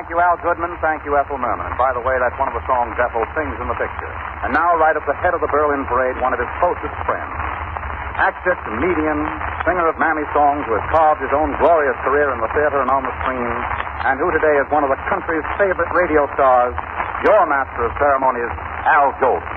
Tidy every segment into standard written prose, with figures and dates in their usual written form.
Thank you, Al Goodman. Thank you, Ethel Merman. And by the way, that's one of the songs Ethel sings in the picture. And now, right at the head of the Berlin Parade, one of his closest friends. Actor, comedian, singer of Mammy songs who has carved his own glorious career in the theater and on the screen, and who today is one of the country's favorite radio stars, your master of ceremonies, Al Jolson.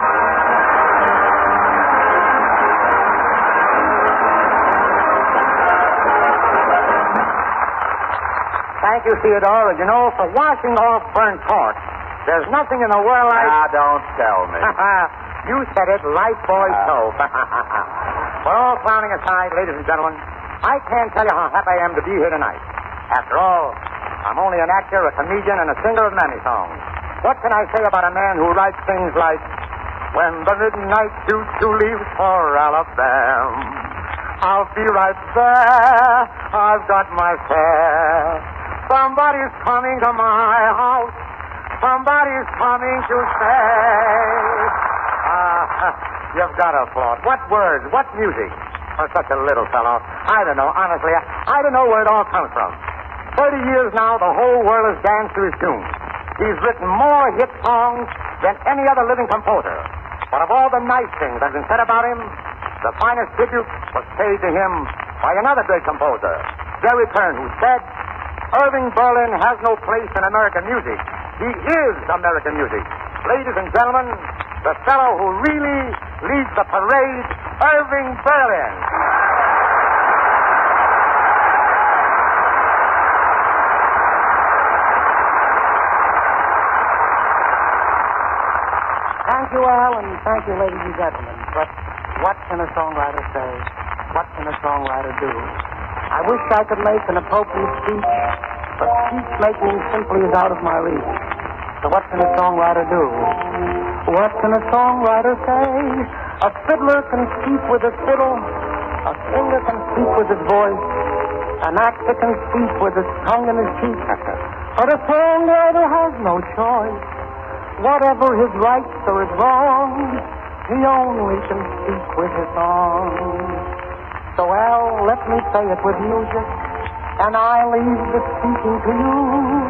Thank you, Theodore. You know, for washing off burnt cork, there's nothing in the world like... Ah, don't tell me. You said it, light boy soap. For all clowning aside, ladies and gentlemen, I can't tell you how happy I am to be here tonight. After all, I'm only an actor, a comedian, and a singer of Mammy songs. What can I say about a man who writes things like, when the midnight choo-choo leaves for Alabama, I'll be right there, I've got my fare. Somebody's coming to my house, somebody's coming to stay. You've got a thought. What words, what music for such a little fellow? I don't know, honestly, I don't know where it all comes from. 30 years now, the whole world has danced to his tune. He's written more hit songs than any other living composer. But of all the nice things that have been said about him, the finest tribute was paid to him by another great composer, Jerry Kern, who said, Irving Berlin has no place in American music. He is American music. Ladies and gentlemen, the fellow who really leads the parade, Irving Berlin. Thank you, Al, and thank you, ladies and gentlemen. But what can a songwriter say? What can a songwriter do? I wish I could make an appropriate speech, but speech-making simply is out of my reach. So what can a songwriter do? What can a songwriter say? A fiddler can speak with his fiddle. A singer can speak with his voice. An actor can speak with his tongue in his cheek. But a songwriter has no choice. Whatever his rights or his wrongs, he only can speak with his song. So, Al, let me say it with music, and I leave the speaking to you.